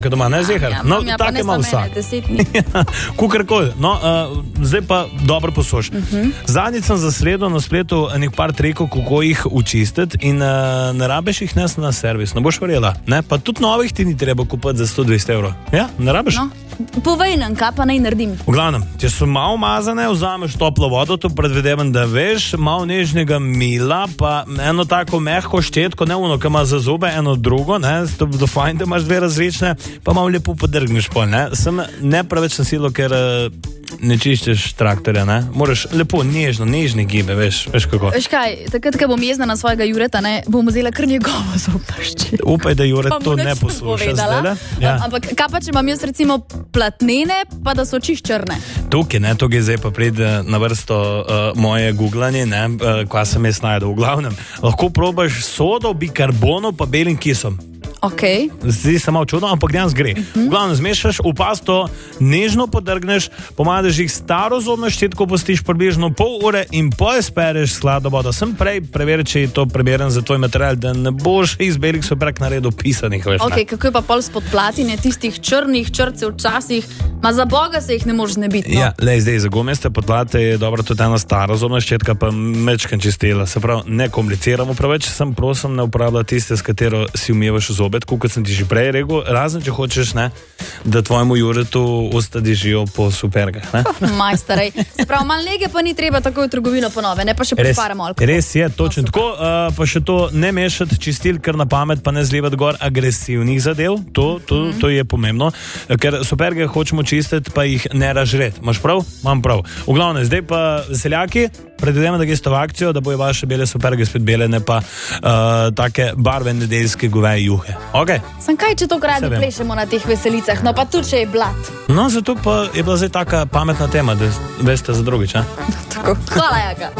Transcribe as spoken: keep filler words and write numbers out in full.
doma, ne zihar. Ja, no, ja, tako ima vsak. Kukorkoli. No, uh, zdaj pa dobro posluš. Uh -huh. Zadnjič sem zasledil na spletu nek par trikov, kako jih učistiti in uh, ne rabeš jih nes na servis. Ne boš verjela. Ne? Pa tudi novih ti ni treba kupiti za sto dvajset evrov. Ja, ne rabeš? No. Povej nam, kaj pa naj naredim. V glavnem, če so malo mazane, vzameš toplo vodo, to predvidevam, da veš, malo nežnega mila, pa eno tako mehko ščetko, ne ono, ki ima za zobe, eno drugo, ne, to bo fajn, da imaš dve različne, pa malo lepo podrgneš pol, ne. Sem ne preveč na silo, ker ne čiščeš traktorja, ne. Moraš lepo, nežno, nežne gibe, veš, veš kako. Veš kaj, takrat, ko bom jezna na svojega Jureta, ne, bom vzela kar njegovo zobno ščetko. Upaj, da Juret to ne posluša zdaj. Ja. Ampak kaj pa, če imam jaz recimo platnene, pa da so čist črne? Tukaj, ne, tukaj zdaj pa pride na vrsto uh, moje googlanje, ne, uh, kaj sem jaz najdel. V glavnem, lahko probaš sodo, bikarbono pa belim kisom. Okay. Zdi se malo čudno, ampak danes gre. Uh-huh. V glavnem zmešaš, v pasto nežno podrgneš, pomadaš jih staro zobno ščetko, postiš približno pol ure in poje spereš slado vodo. Sem prej preveril, če je to primeren za tvoj material, da ne boš iz belih soprek naredil pisanih. Veš, ok, kako je pa pol spod platine tistih črnih črcev včasih, ma za Boga se jih ne moreš znebiti. No? Ja, lej, zdaj za gumijasta podplate je dobro tudi ena stara zobna ščetka, pa mečkan čistila. Se pravi, ne kompliciramo preveč, sem prosim, ne uporablja tiste, s katero si umivaš zobe, kot sem ti že prej rekel, razen če hočeš, ne, da tvojemu Juretu usta dižijo po supergah. Oh, majstarej. Se pravi, malo nege pa ni treba takoj v trgovino ponove, ne pa še preparamo alkohol. Res je, točno tako. Uh, pa še to, ne mešati čistil, ker na pamet, pa ne zlivati gor agresivnih zadev. To, to, mm -hmm. to je pomembno, ker superge hočemo čistiti, pa jih ne razžreti. Imaš prav? Imam prav. V glavnem, zdaj pa veseljaki, predvidevamo, da greste v akcijo, da bojo vaše bele superge spet bele, ne pa uh, take barve nedeljske goveje juhe. Okay. Sem kaj, če to radi plešemo na teh veselicah, no pa tudi, če je blat. No, zato pa je bila zdaj taka pametna tema, da veste za drugič, ne? Tako. Hvala, Jaka.